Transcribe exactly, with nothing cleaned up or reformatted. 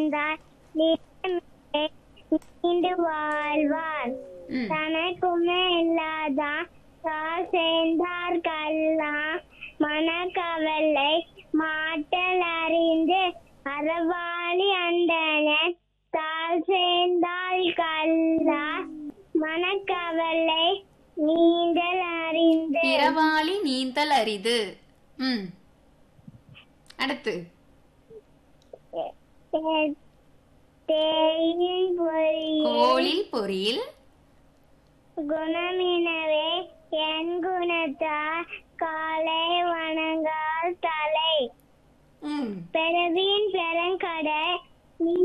நீண்டு வாழ்வார் ம் தனக்குமே இல்லாதான் தார் சேர்ந்தார் கல்லாம் மனக்கவலை மாட்டல் அறிந்து அறவாளி அண்டனன் தால் சேர்ந்தால் கல்லா மனக்கவலை நீண்டல் அறிந்து திறவாளி நீந்தல் அரிது. ம் அடுத்து தேயின் பொறியில் கோளில் பொறியில் குணமினவே என் குணத்தார் காலை வணங்கால் தலை ம் பெருவின் பெருங்கடை